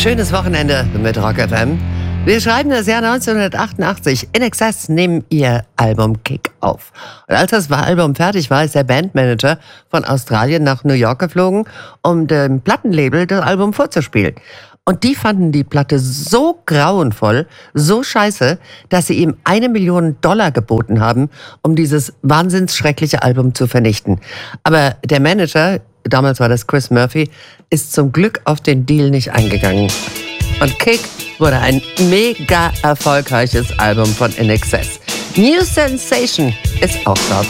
Schönes Wochenende mit Rock FM. Wir schreiben das Jahr 1988. INXS nehmen ihr Album Kick auf. Und als das Album fertig war, ist der Bandmanager von Australien nach New York geflogen, um dem Plattenlabel das Album vorzuspielen. Und die fanden die Platte so grauenvoll, so scheiße, dass sie ihm $1 Million geboten haben, um dieses wahnsinns schreckliche Album zu vernichten. Aber der Manager, damals war das Chris Murphy, ist zum Glück auf den Deal nicht eingegangen. Und Kick wurde ein mega erfolgreiches Album von INXS. New Sensation ist auch dort.